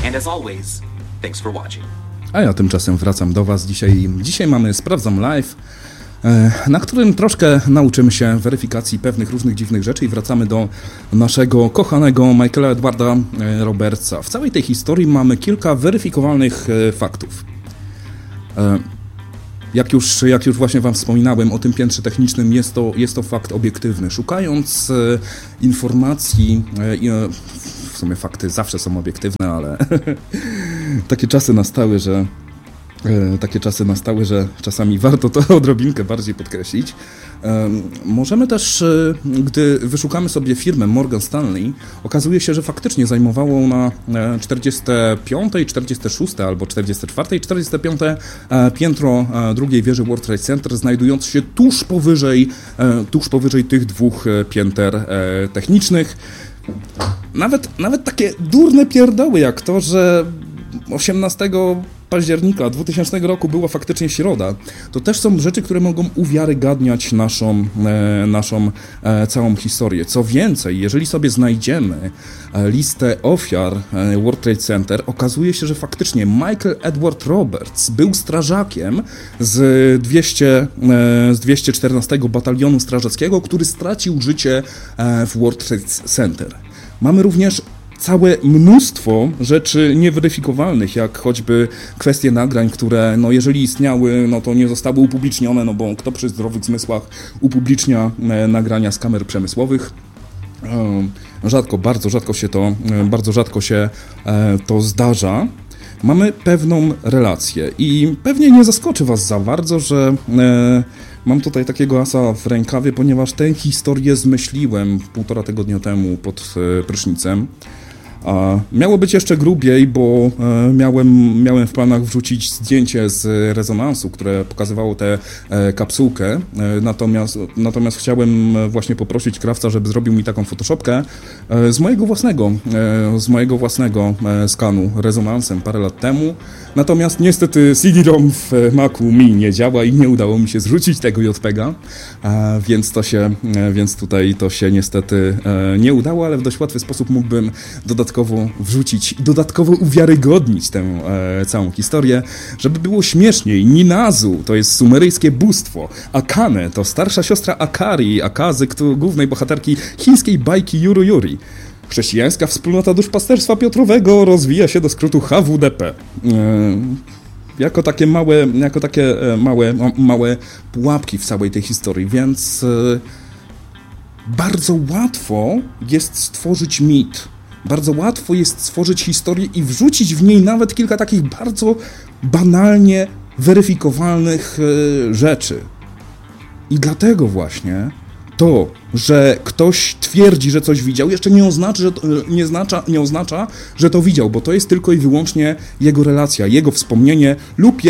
And as always, thanks for watching. A ja tymczasem wracam do Was. Dzisiaj mamy Sprawdzam Live, na którym troszkę nauczymy się weryfikacji pewnych różnych dziwnych rzeczy i wracamy do naszego kochanego Michaela Edwarda Robertsa. W całej tej historii mamy kilka weryfikowalnych faktów. Jak już właśnie Wam wspominałem o tym piętrze technicznym, jest to fakt obiektywny. Szukając informacji, w sumie fakty zawsze są obiektywne, ale takie czasy nastały, że czasami warto to odrobinkę bardziej podkreślić. Możemy też, gdy wyszukamy sobie firmę Morgan Stanley, okazuje się, że faktycznie zajmowało na 45., 46. albo 44. i 45. piętro drugiej wieży World Trade Center, znajdujące się tuż powyżej tych dwóch pięter technicznych. Nawet takie durne pierdoły jak to, że 18 października 2000 roku była faktycznie środa. To też są rzeczy, które mogą uwiarygadniać naszą całą historię. Co więcej, jeżeli sobie znajdziemy listę ofiar World Trade Center, okazuje się, że faktycznie Michael Edward Roberts był strażakiem z 214 Batalionu Strażackiego, który stracił życie w World Trade Center. Mamy również całe mnóstwo rzeczy nieweryfikowalnych, jak choćby kwestie nagrań, które, jeżeli istniały, to nie zostały upublicznione, bo kto przy zdrowych zmysłach upublicznia nagrania z kamer przemysłowych. Bardzo rzadko się to zdarza. Mamy pewną relację i pewnie nie zaskoczy Was za bardzo, że mam tutaj takiego asa w rękawie, ponieważ tę historię zmyśliłem 1,5 tygodnia temu pod prysznicem. Miało być jeszcze grubiej, bo miałem w planach wrzucić zdjęcie z rezonansu, które pokazywało tę kapsułkę, natomiast chciałem właśnie poprosić krawca, żeby zrobił mi taką photoshopkę z mojego własnego skanu rezonansem parę lat temu. Natomiast niestety CD-ROM w Macu mi nie działa i nie udało mi się zrzucić tego JPEGa, więc tutaj to się niestety nie udało, ale w dość łatwy sposób mógłbym dodatkowo uwiarygodnić tę całą historię, żeby było śmieszniej. Ninazu to jest sumeryjskie bóstwo, Akane to starsza siostra Akari, Akazy, głównej bohaterki chińskiej bajki Yuru Yuri. Chrześcijańska wspólnota duszpasterstwa Piotrowego rozwija się do skrótu HWDP. Jako takie małe pułapki w całej tej historii, więc bardzo łatwo jest stworzyć mit. Bardzo łatwo jest stworzyć historię i wrzucić w niej nawet kilka takich bardzo banalnie weryfikowalnych rzeczy. I dlatego właśnie to, że ktoś twierdzi, że coś widział, jeszcze nie oznacza, że to widział, bo to jest tylko i wyłącznie jego relacja, jego wspomnienie lub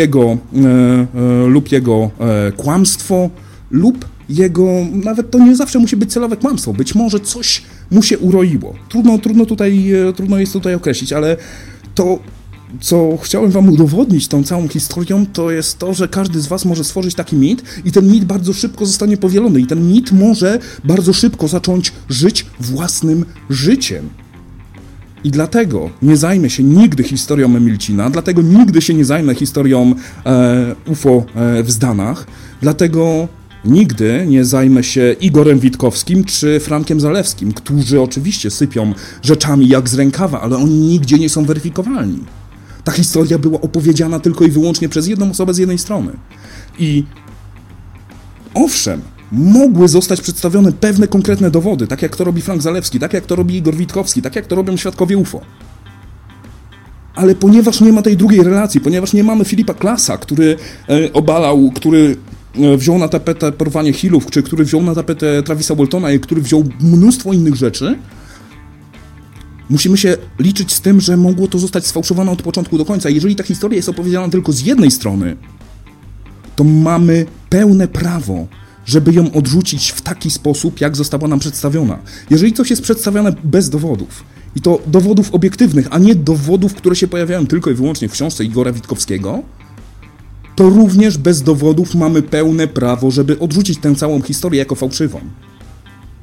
jego kłamstwo lub nawet to nie zawsze musi być celowe kłamstwo, być może coś mu się uroiło. Trudno jest tutaj określić, ale to, co chciałem Wam udowodnić tą całą historią, to jest to, że każdy z Was może stworzyć taki mit i ten mit bardzo szybko zostanie powielony i ten mit może bardzo szybko zacząć żyć własnym życiem. I dlatego nie zajmę się nigdy historią Emilcina, dlatego nigdy się nie zajmę historią UFO w Zdanach, dlatego nigdy nie zajmę się Igorem Witkowskim czy Frankiem Zalewskim, którzy oczywiście sypią rzeczami jak z rękawa, ale oni nigdzie nie są weryfikowalni. Ta historia była opowiedziana tylko i wyłącznie przez jedną osobę z jednej strony. I owszem, mogły zostać przedstawione pewne konkretne dowody, tak jak to robi Frank Zalewski, tak jak to robi Igor Witkowski, tak jak to robią świadkowie UFO. Ale ponieważ nie ma tej drugiej relacji, ponieważ nie mamy Filipa Klasa, który który wziął na tapetę porwanie Hillów, czy który wziął na tapetę Travisa Waltona i który wziął mnóstwo innych rzeczy, musimy się liczyć z tym, że mogło to zostać sfałszowane od początku do końca. Jeżeli ta historia jest opowiedziana tylko z jednej strony, to mamy pełne prawo, żeby ją odrzucić w taki sposób, jak została nam przedstawiona. Jeżeli coś jest przedstawione bez dowodów, i to dowodów obiektywnych, a nie dowodów, które się pojawiają tylko i wyłącznie w książce Igora Witkowskiego, to również bez dowodów mamy pełne prawo, żeby odrzucić tę całą historię jako fałszywą.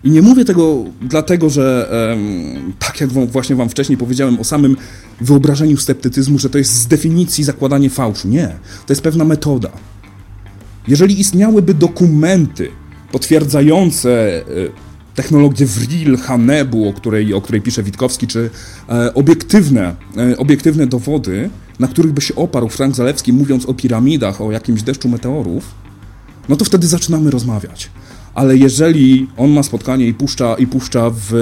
I nie mówię tego dlatego, że tak jak właśnie wam wcześniej powiedziałem o samym wyobrażeniu sceptycyzmu, że to jest z definicji zakładanie fałszu. Nie. To jest pewna metoda. Jeżeli istniałyby dokumenty potwierdzające technologię Vril, Hanebu, o której pisze Witkowski, czy obiektywne dowody, na których by się oparł Frank Zalewski, mówiąc o piramidach, o jakimś deszczu meteorów, no to wtedy zaczynamy rozmawiać. Ale jeżeli on ma spotkanie i puszcza w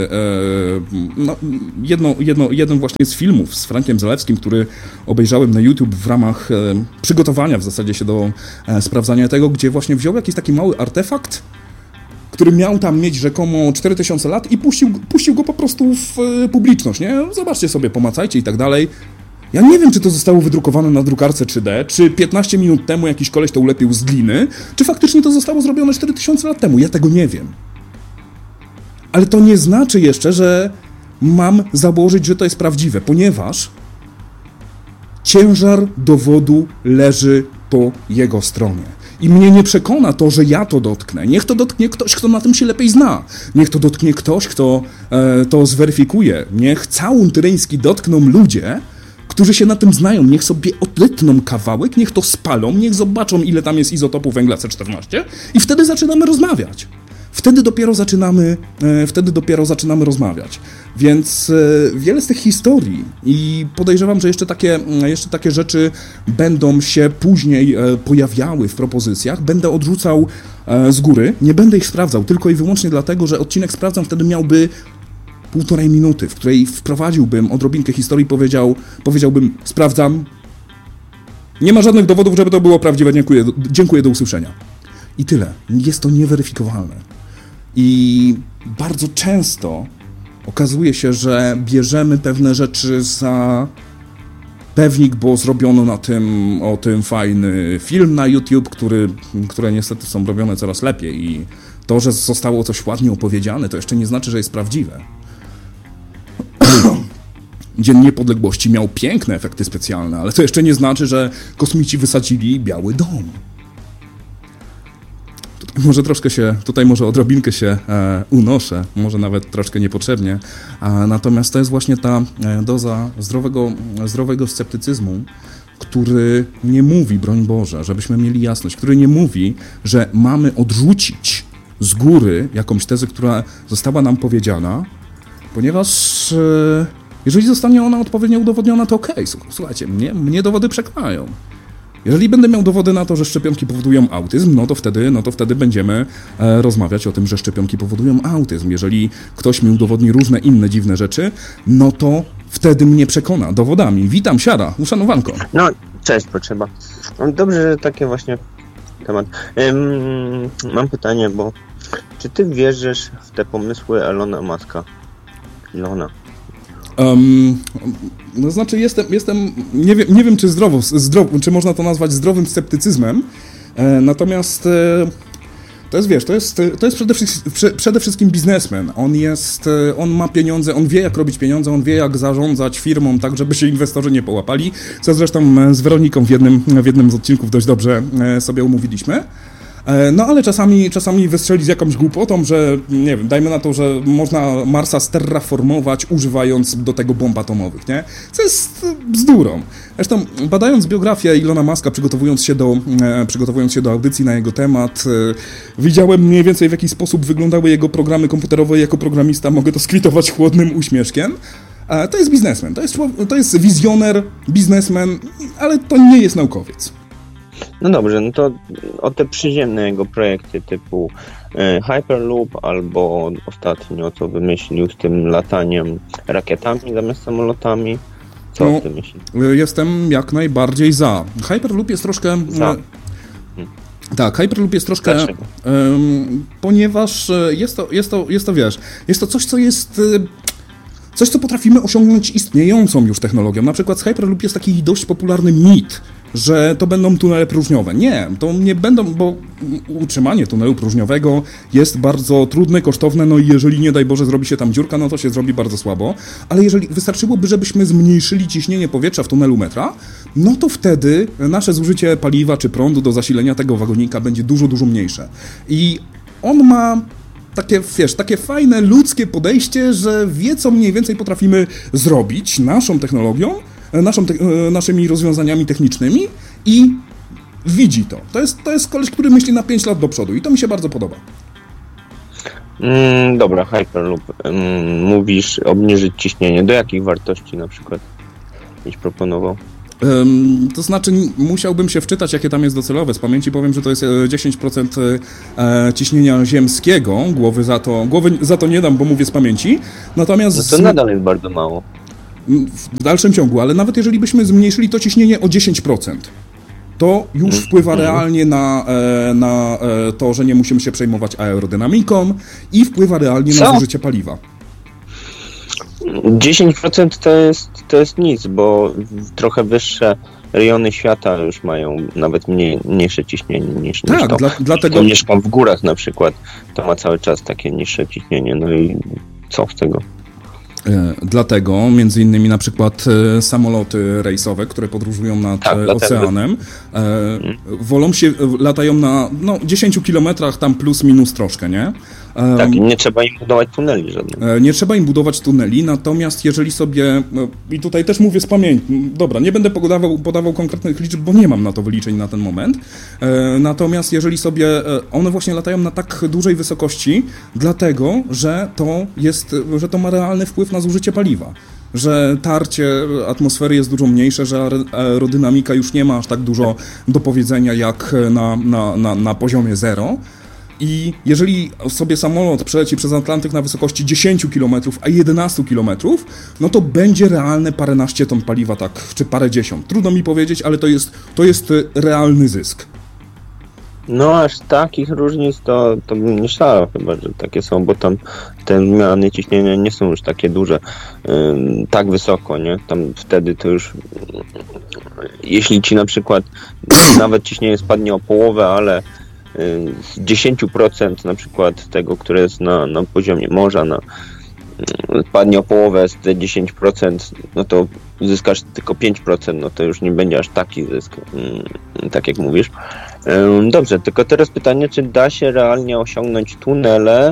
jeden właśnie z filmów z Frankiem Zalewskim, który obejrzałem na YouTube w ramach przygotowania w zasadzie się do sprawdzania tego, gdzie właśnie wziął jakiś taki mały artefakt, który miał tam mieć rzekomo 4000 lat i puścił go po prostu w publiczność, nie? Zobaczcie sobie, pomacajcie i tak dalej. Ja nie wiem, czy to zostało wydrukowane na drukarce 3D, czy 15 minut temu jakiś koleś to ulepił z gliny, czy faktycznie to zostało zrobione 4000 lat temu. Ja tego nie wiem. Ale to nie znaczy jeszcze, że mam założyć, że to jest prawdziwe, ponieważ ciężar dowodu leży po jego stronie. I mnie nie przekona to, że ja to dotknę. Niech to dotknie ktoś, kto na tym się lepiej zna. Niech to dotknie ktoś, kto to zweryfikuje. Niech całun tyryński dotkną ludzie, którzy się na tym znają. Niech sobie odetną kawałek, niech to spalą, niech zobaczą, ile tam jest izotopu węgla C14 i wtedy zaczynamy rozmawiać. Wtedy dopiero zaczynamy rozmawiać. Więc wiele z tych historii i podejrzewam, że jeszcze takie rzeczy będą się później pojawiały w propozycjach. Będę odrzucał z góry, nie będę ich sprawdzał, tylko i wyłącznie dlatego, że odcinek Sprawdzam wtedy miałby 1,5 minuty, w której wprowadziłbym odrobinkę historii, powiedziałbym, sprawdzam, nie ma żadnych dowodów, żeby to było prawdziwe, dziękuję, do usłyszenia. I tyle. Jest to nieweryfikowalne. I bardzo często okazuje się, że bierzemy pewne rzeczy za pewnik, bo zrobiono o tym fajny film na YouTube, które niestety są robione coraz lepiej i to, że zostało coś ładnie opowiedziane, to jeszcze nie znaczy, że jest prawdziwe. Dzień Niepodległości miał piękne efekty specjalne, ale to jeszcze nie znaczy, że kosmici wysadzili Biały Dom. Tutaj może odrobinkę się unoszę, może nawet troszkę niepotrzebnie, natomiast to jest właśnie ta doza zdrowego sceptycyzmu, który nie mówi, broń Boże, żebyśmy mieli jasność, który nie mówi, że mamy odrzucić z góry jakąś tezę, która została nam powiedziana, ponieważ jeżeli zostanie ona odpowiednio udowodniona, to okej, słuchajcie, mnie dowody przekonają. Jeżeli będę miał dowody na to, że szczepionki powodują autyzm, no to wtedy będziemy rozmawiać o tym, że szczepionki powodują autyzm. Jeżeli ktoś mi udowodni różne inne dziwne rzeczy, no to wtedy mnie przekona dowodami. Witam, siara, uszanowanko. No, cześć, potrzeba. Dobrze, że takie właśnie temat. Mam pytanie, bo czy ty wierzysz w te pomysły Elona Muska? No znaczy nie wiem czy można to nazwać zdrowym sceptycyzmem, natomiast to jest przede wszystkim biznesmen. On ma pieniądze, on wie jak robić pieniądze, on wie jak zarządzać firmą tak, żeby się inwestorzy nie połapali, co zresztą z Weroniką w jednym z odcinków dość dobrze sobie umówiliśmy. No ale czasami wystrzeli z jakąś głupotą, że nie wiem, dajmy na to, że można Marsa sterraformować używając do tego bomb atomowych, nie? Co jest bzdurą. Zresztą badając biografię Elona Muska, przygotowując się do audycji na jego temat, widziałem mniej więcej w jaki sposób wyglądały jego programy komputerowe. Jako programista mogę to skwitować chłodnym uśmieszkiem. To jest biznesmen, to jest wizjoner, biznesmen, ale to nie jest naukowiec. No dobrze, no to o te przyziemne jego projekty typu Hyperloop albo ostatnio co wymyślił z tym lataniem rakietami zamiast samolotami. Co o tym myślisz? Jestem jak najbardziej za. Hyperloop jest troszkę... Tak, Hyperloop jest troszkę... ponieważ jest to coś, co jest... Coś, co potrafimy osiągnąć istniejącą już technologią. Na przykład z Hyperloop jest taki dość popularny mit, że to będą tunele próżniowe. Nie, to nie będą, bo utrzymanie tunelu próżniowego jest bardzo trudne, kosztowne, no i jeżeli nie daj Boże zrobi się tam dziurka, no to się zrobi bardzo słabo, ale jeżeli wystarczyłoby, żebyśmy zmniejszyli ciśnienie powietrza w tunelu metra, no to wtedy nasze zużycie paliwa czy prądu do zasilenia tego wagonika będzie dużo, dużo mniejsze. I on ma takie fajne, ludzkie podejście, że wie, co mniej więcej potrafimy zrobić naszą technologią, naszymi rozwiązaniami technicznymi i widzi to. To jest koleś, który myśli na 5 lat do przodu i to mi się bardzo podoba. Dobra, Hyperloop. Mówisz obniżyć ciśnienie. Do jakich wartości na przykład byś proponował? To znaczy musiałbym się wczytać, jakie tam jest docelowe. Z pamięci powiem, że to jest 10% ciśnienia ziemskiego. Głowy za to nie dam, bo mówię z pamięci. Natomiast no to nadal jest bardzo mało. W dalszym ciągu, ale nawet jeżeli byśmy zmniejszyli to ciśnienie o 10%, to już wpływa realnie na to, że nie musimy się przejmować aerodynamiką i wpływa realnie na zużycie paliwa. 10% to jest nic, bo trochę wyższe rejony świata już mają nawet mniejsze ciśnienie niż to. Dlatego... To mieszkam w górach na przykład, to ma cały czas takie niższe ciśnienie, no i co z tego? Dlatego między innymi na przykład samoloty rejsowe, które podróżują nad oceanem, latają na 10 kilometrach tam plus minus troszkę, nie? Tak, nie trzeba im budować tuneli żadnych. Nie trzeba im budować tuneli, natomiast jeżeli sobie, i tutaj też mówię z pamięci, dobra, nie będę podawał konkretnych liczb, bo nie mam na to wyliczeń na ten moment, natomiast jeżeli sobie, one właśnie latają na tak dużej wysokości, dlatego, że to ma realny wpływ na zużycie paliwa. Że tarcie atmosfery jest dużo mniejsze, że aerodynamika już nie ma aż tak dużo do powiedzenia jak na poziomie zero. I jeżeli sobie samolot przeleci przez Atlantyk na wysokości 10 km, a 11 km, no to będzie realne paręnaście ton paliwa, tak, czy parędziesiąt. Trudno mi powiedzieć, ale to jest realny zysk. No aż takich różnic to bym nie szalał chyba, że takie są, bo tam te zmiany ciśnienia nie są już takie duże, tak wysoko, nie? Tam wtedy to już, jeśli ci na przykład nawet ciśnienie spadnie o połowę, ale z 10% na przykład tego, które jest na poziomie morza, spadnie o połowę z te 10%, no to uzyskasz tylko 5%, no to już nie będzie aż taki zysk, tak jak mówisz. Dobrze, tylko teraz pytanie, czy da się realnie osiągnąć tunele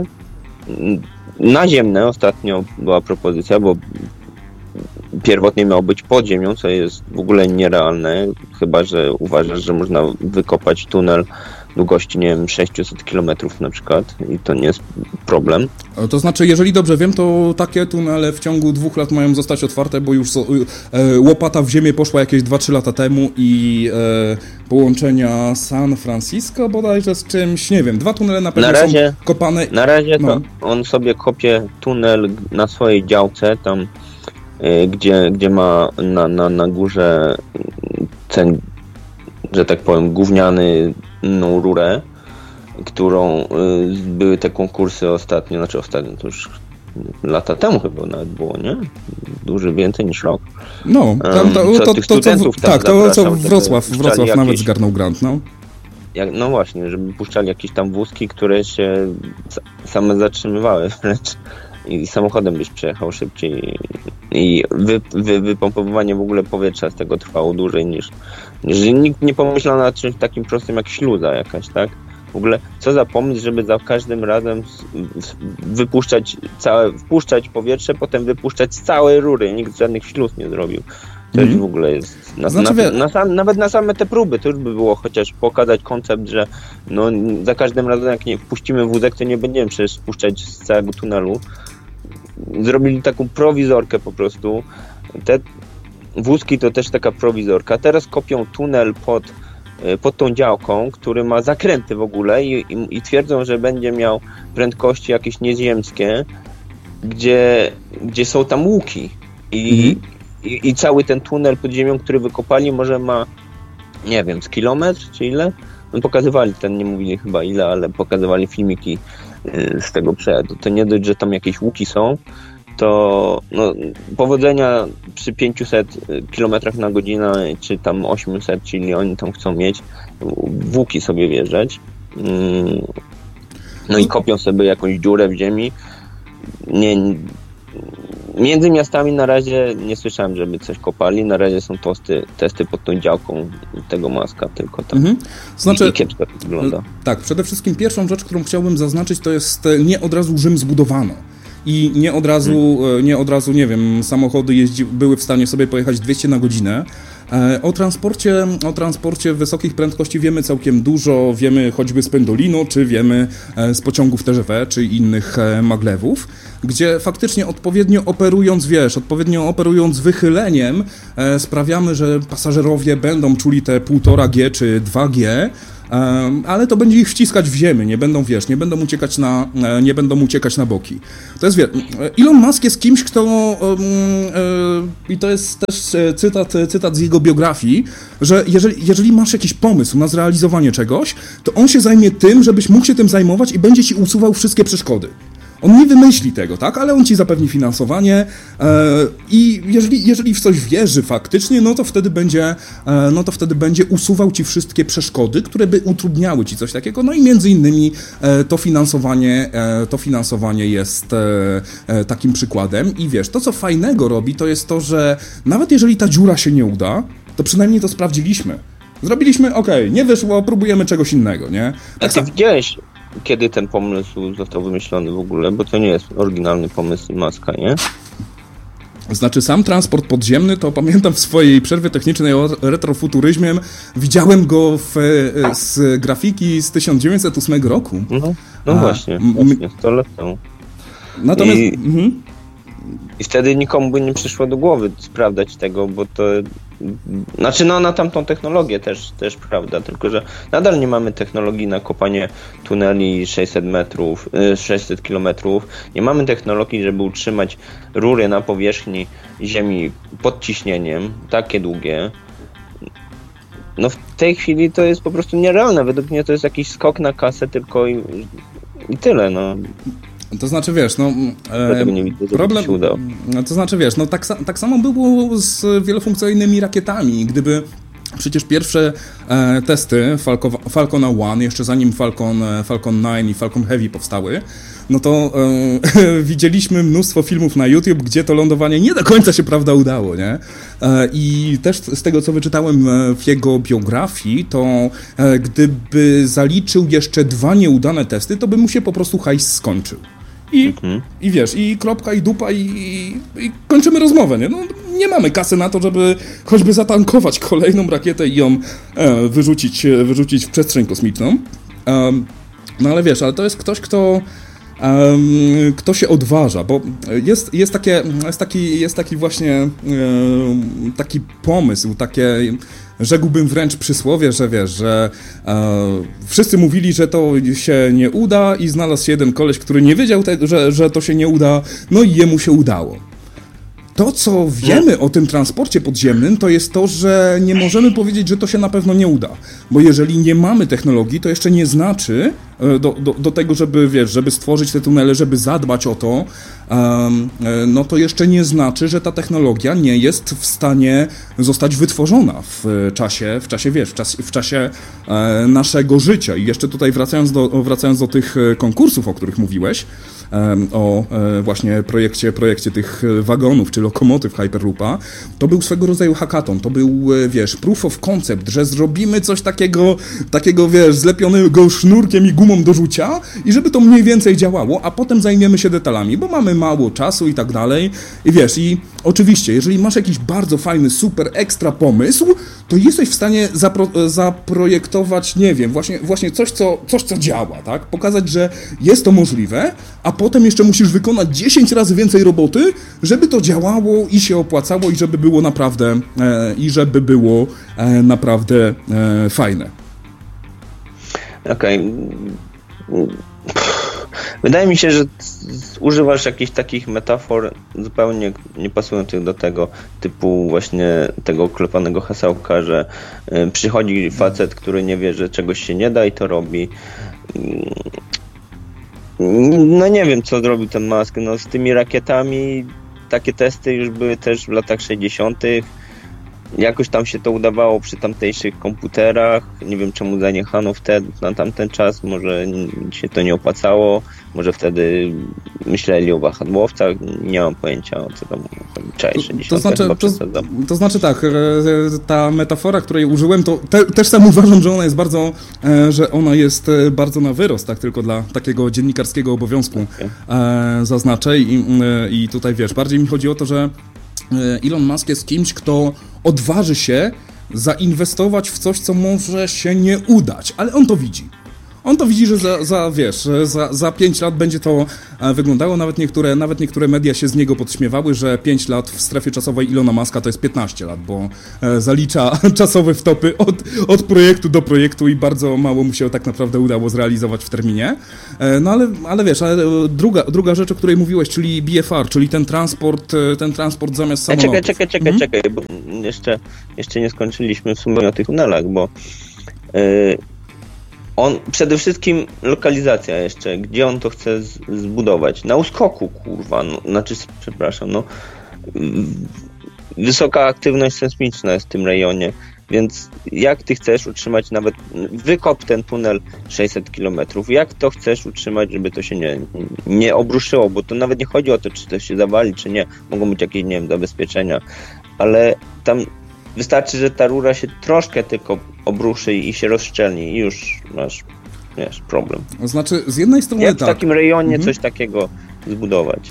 naziemne? Ostatnio była propozycja, bo pierwotnie miało być pod ziemią, co jest w ogóle nierealne, chyba że uważasz, że można wykopać tunel długości, nie wiem, 600 km na przykład i to nie jest problem. To znaczy, jeżeli dobrze wiem, to takie tunele w ciągu 2 lat mają zostać otwarte, bo już łopata w ziemię poszła jakieś 2-3 lata temu i połączenia San Francisco bodajże z czymś, nie wiem, 2 tunele na pewno są kopane. Na razie to on sobie kopie tunel na swojej działce, tam gdzie ma na górze ten, że tak powiem, gównianą rurę, którą były te konkursy ostatnio, to już lata temu chyba nawet było, nie? Dużo więcej niż rok. No, to co Wrocław nawet zgarnął grant, no. No właśnie, żeby puszczali jakieś tam wózki, które się same zatrzymywały wręcz i samochodem byś przejechał szybciej i wypompowywanie w ogóle powietrza z tego trwało dłużej niż nikt nie pomyślał nad czymś takim prostym jak śluza jakaś, tak? W ogóle co za pomysł, żeby za każdym razem wpuszczać powietrze, potem wypuszczać z całej rury, nikt żadnych śluz nie zrobił. To już w ogóle jest... Nawet na same te próby to już by było chociaż pokazać koncept, że za każdym razem jak nie wpuścimy wózek, to nie będziemy przecież spuszczać z całego tunelu. Zrobili taką prowizorkę po prostu. Te wózki to też taka prowizorka. Teraz kopią tunel pod tą działką, który ma zakręty w ogóle i twierdzą, że będzie miał prędkości jakieś nieziemskie, gdzie są tam łuki. I cały ten tunel pod ziemią, który wykopali, może ma, nie wiem, z kilometr czy ile? No pokazywali, nie mówili chyba ile, ale pokazywali filmiki z tego przejazdu. To nie dość, że tam jakieś łuki są, to powodzenia przy 500 km na godzinę, czy tam 800, czyli oni tam chcą mieć, w łuki sobie wjeżdżać. No i kopią sobie jakąś dziurę w ziemi. Między miastami na razie nie słyszałem, żeby coś kopali. Na razie są testy pod tą działką tego Muska, tylko tak. Znaczy, I kiepsko to wygląda. Tak, przede wszystkim pierwszą rzecz, którą chciałbym zaznaczyć, to jest nie od razu Rzym zbudowano. I nie od razu, nie wiem, samochody były w stanie sobie pojechać 200 na godzinę. O transporcie wysokich prędkości wiemy całkiem dużo, wiemy choćby z Pendolino, czy wiemy z pociągów TGV, czy innych maglewów, gdzie faktycznie odpowiednio operując wychyleniem, sprawiamy, że pasażerowie będą czuli te 1,5G czy 2G, ale to będzie ich wciskać w ziemię, nie będą uciekać na boki. To jest, Elon Musk jest kimś, kto, i to jest też cytat z jego biografii, że jeżeli masz jakiś pomysł na zrealizowanie czegoś, to on się zajmie tym, żebyś mógł się tym zajmować i będzie ci usuwał wszystkie przeszkody. On nie wymyśli tego, tak? Ale on ci zapewni finansowanie i jeżeli w coś wierzy faktycznie, no to wtedy będzie usuwał ci wszystkie przeszkody, które by utrudniały ci coś takiego. No i między innymi to finansowanie jest takim przykładem. I to co fajnego robi, to jest to, że nawet jeżeli ta dziura się nie uda, to przynajmniej to sprawdziliśmy. Zrobiliśmy, nie wyszło, próbujemy czegoś innego, nie? Tak ty widziałeś, kiedy ten pomysł został wymyślony w ogóle, bo to nie jest oryginalny pomysł Muska, nie? Znaczy sam transport podziemny, to pamiętam w swojej przerwie technicznej o retrofuturyzmie, widziałem go z grafiki z 1908 roku. No właśnie, 100 lat temu. Natomiast... I wtedy nikomu by nie przyszło do głowy sprawdzać tego, bo to... Znaczy, na tamtą technologię też prawda, tylko że nadal nie mamy technologii na kopanie tuneli 600 kilometrów. Nie mamy technologii, żeby utrzymać rury na powierzchni ziemi pod ciśnieniem, takie długie. No w tej chwili to jest po prostu nierealne. Według mnie to jest jakiś skok na kasę tylko i tyle, no. To znaczy, nie widzę, problem, się udało. To znaczy, tak samo było z wielofunkcyjnymi rakietami. Gdyby przecież pierwsze testy Falcona 1, jeszcze zanim Falcon 9 i Falcon Heavy powstały, no to widzieliśmy mnóstwo filmów na YouTube, gdzie to lądowanie nie do końca się, prawda, udało, nie? I też z tego, co wyczytałem w jego biografii, to gdyby zaliczył jeszcze 2 nieudane testy, to by mu się po prostu hajs skończył. I kropka, i dupa, i kończymy rozmowę, nie? No, nie mamy kasy na to, żeby choćby zatankować kolejną rakietę i ją wyrzucić w przestrzeń kosmiczną. No ale ale to jest ktoś, kto się odważa, bo jest taki właśnie taki pomysł, takie, rzekłbym wręcz przysłowie, że wszyscy mówili, że to się nie uda i znalazł się jeden koleś, który nie wiedział, że to się nie uda, no i jemu się udało. To, co wiemy o tym transporcie podziemnym, to jest to, że nie możemy powiedzieć, że to się na pewno nie uda. Bo jeżeli nie mamy technologii, to jeszcze nie znaczy do tego, żeby stworzyć te tunele, żeby zadbać o to, no to jeszcze nie znaczy, że ta technologia nie jest w stanie zostać wytworzona w czasie naszego życia. I jeszcze tutaj wracając do tych konkursów, o których mówiłeś, o właśnie projekcie tych wagonów, czy lokomotyw Hyperloopa, to był swego rodzaju hackathon, to był, proof of concept, że zrobimy coś takiego, zlepionego sznurkiem i gumą do rzucia i żeby to mniej więcej działało, a potem zajmiemy się detalami, bo mamy mało czasu i tak dalej. I oczywiście, jeżeli masz jakiś bardzo fajny, super, ekstra pomysł, to jesteś w stanie zaprojektować, właśnie coś, co działa, tak? Pokazać, że jest to możliwe, a potem jeszcze musisz wykonać 10 razy więcej roboty, żeby to działało i się opłacało i żeby było naprawdę fajne. Okej. Wydaje mi się, że używasz jakichś takich metafor zupełnie niepasujących do tego, typu właśnie tego klepanego hasełka, że przychodzi facet, który nie wie, że czegoś się nie da i to robi. No nie wiem, co zrobił ten Musk. No z tymi rakietami takie testy już były też w latach 60. jakoś tam się to udawało przy tamtejszych komputerach. Nie wiem, czemu zaniechano wtedy, na tamten czas. Może się to nie opłacało. Może wtedy myśleli o wahadłowcach. Nie mam pojęcia, o co tam czaisze. To znaczy tak, ta metafora, której użyłem, to też sam uważam, że ona jest bardzo na wyrost, tak, tylko dla takiego dziennikarskiego obowiązku zaznaczę i tutaj wiesz, bardziej mi chodzi o to, że Elon Musk jest kimś, kto odważy się zainwestować w coś, co może się nie udać, ale on to widzi. On to widzi, że za 5 lat będzie to wyglądało. Nawet niektóre media się z niego podśmiewały, że 5 lat w strefie czasowej Elona Muska to jest 15 lat, bo zalicza czasowe wtopy od projektu do projektu i bardzo mało mu się tak naprawdę udało zrealizować w terminie. No ale wiesz, druga rzecz, o której mówiłeś, czyli BFR, czyli ten transport zamiast samolotów. Czekaj, bo jeszcze nie skończyliśmy w sumie o tych tunelach, bo przede wszystkim lokalizacja jeszcze, gdzie on to chce zbudować. Na uskoku, kurwa, wysoka aktywność sejsmiczna jest w tym rejonie, więc jak ty chcesz utrzymać nawet, wykop ten tunel 600 km, jak to chcesz utrzymać, żeby to się nie obruszyło, bo to nawet nie chodzi o to, czy to się zawali, czy nie, mogą być jakieś, nie wiem, zabezpieczenia, ale tam wystarczy, że ta rura się troszkę tylko obruszy i się rozszczelni i już masz, wiesz, problem. Znaczy, z jednej strony jak w takim rejonie coś takiego zbudować?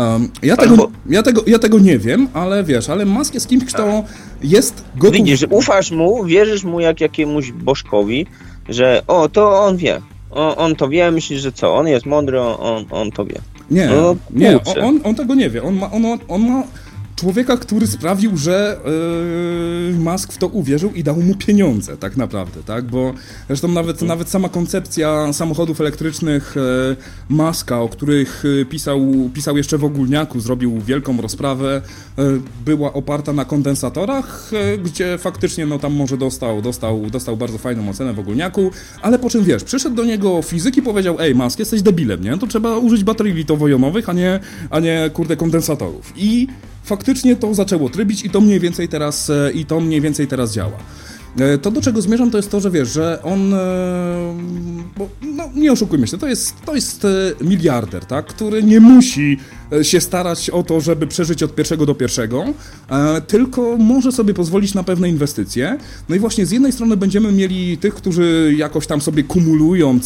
Ja tego nie wiem, ale wiesz, ale Musk jest kimś, kto jest gotów... Widzisz, ufasz mu, wierzysz mu jak jakiemuś bożkowi, że to on wie. On to wie, myślisz, że co? On jest mądry, on to wie. Nie, on tego nie wie. On ma człowieka, który sprawił, że Musk w to uwierzył i dał mu pieniądze, tak naprawdę, tak? Bo zresztą nawet sama koncepcja samochodów elektrycznych Muska, o których pisał jeszcze w ogólniaku, zrobił wielką rozprawę, była oparta na kondensatorach, gdzie faktycznie no tam może dostał bardzo fajną ocenę w ogólniaku, ale po czym wiesz, przyszedł do niego fizyk i powiedział: ej Musk, jesteś debilem, nie? To trzeba użyć baterii litowo-jonowych, a nie kurde kondensatorów. I faktycznie to zaczęło trybić i to mniej więcej teraz działa. To, do czego zmierzam, to jest to, że wiesz, że on, bo, no nie oszukujmy się, to jest miliarder, tak, który nie musi się starać o to, żeby przeżyć od pierwszego do pierwszego, tylko może sobie pozwolić na pewne inwestycje. No i właśnie z jednej strony będziemy mieli tych, którzy jakoś tam sobie kumulują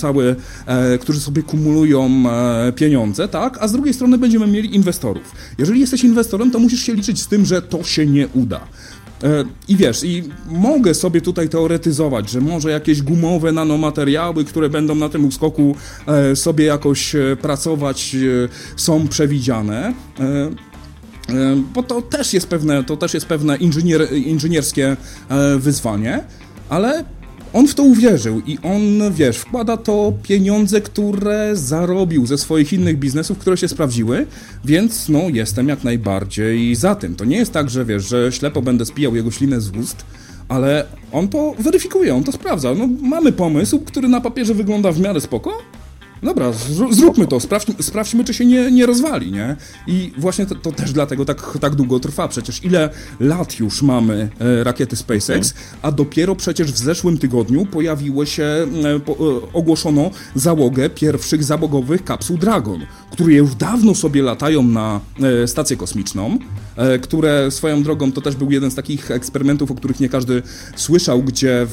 pieniądze, tak, a z drugiej strony będziemy mieli inwestorów. Jeżeli jesteś inwestorem, to musisz się liczyć z tym, że to się nie uda. I wiesz, i mogę sobie tutaj teoretyzować, że może jakieś gumowe nanomateriały, które będą na tym uskoku sobie jakoś pracować, są przewidziane, bo to też jest pewne inżynierskie wyzwanie, ale on w to uwierzył i on, wiesz, wkłada to pieniądze, które zarobił ze swoich innych biznesów, które się sprawdziły, więc no jestem jak najbardziej za tym. To nie jest tak, że wiesz, że ślepo będę spijał jego ślinę z ust, ale on to weryfikuje, on to sprawdza. No mamy pomysł, który na papierze wygląda w miarę spoko. Dobra, zróbmy to, sprawdźmy, czy się nie rozwali, nie? I właśnie to też dlatego tak długo trwa. Przecież ile lat już mamy rakiety SpaceX, a dopiero przecież w zeszłym tygodniu ogłoszono załogę pierwszych załogowych kapsuł Dragon, które już dawno sobie latają na stację kosmiczną, które swoją drogą to też był jeden z takich eksperymentów, o których nie każdy słyszał, gdzie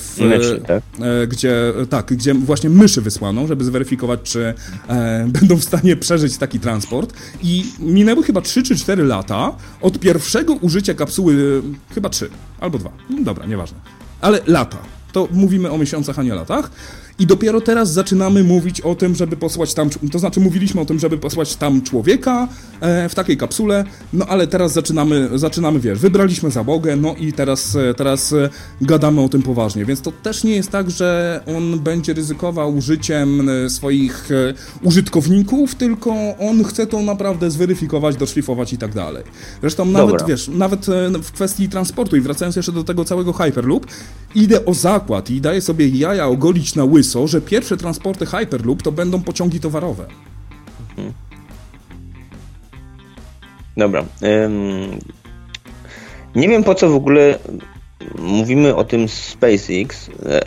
gdzie właśnie myszy wysłano, żeby zweryfikować, czy będą w stanie przeżyć taki transport. I minęły chyba 3 czy 4 lata od pierwszego użycia kapsuły, chyba 3 albo 2, dobra, nieważne, ale lata. To mówimy o miesiącach, a nie latach. I dopiero teraz zaczynamy mówić o tym, żeby posłać tam, to znaczy mówiliśmy o tym, żeby posłać tam człowieka w takiej kapsule, no ale teraz zaczynamy, wiesz, wybraliśmy załogę, no i teraz gadamy o tym poważnie, więc to też nie jest tak, że on będzie ryzykował życiem swoich użytkowników, tylko on chce to naprawdę zweryfikować, doszlifować i tak dalej. Zresztą nawet w kwestii transportu i wracając jeszcze do tego całego Hyperloop, idę o zakład i daję sobie jaja ogolić na łyso, że pierwsze transporty Hyperloop to będą pociągi towarowe. Dobra. Nie wiem, po co w ogóle mówimy o tym SpaceX,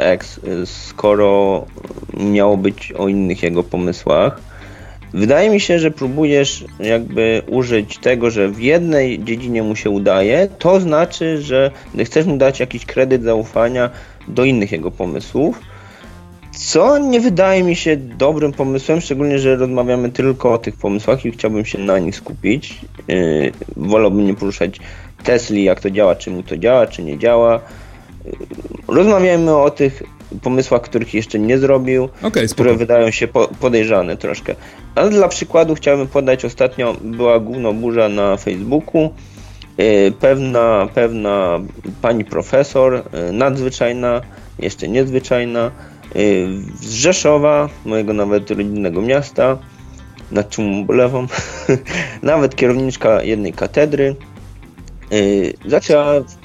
skoro miało być o innych jego pomysłach. Wydaje mi się, że próbujesz jakby użyć tego, że w jednej dziedzinie mu się udaje, to znaczy, że chcesz mu dać jakiś kredyt zaufania do innych jego pomysłów, co nie wydaje mi się dobrym pomysłem, szczególnie, że rozmawiamy tylko o tych pomysłach i chciałbym się na nich skupić. Wolałbym nie poruszać Tesli, jak to działa, czy mu to działa, czy nie działa. Rozmawiamy o tych pomysłach, których jeszcze nie zrobił, które wydają się podejrzane troszkę. Ale dla przykładu chciałbym podać, ostatnio była burza na Facebooku. Pewna pani profesor, nadzwyczajna, jeszcze niezwyczajna, z Rzeszowa, mojego nawet rodzinnego miasta, nad czym ubolewam, nawet kierowniczka jednej katedry, zaczęła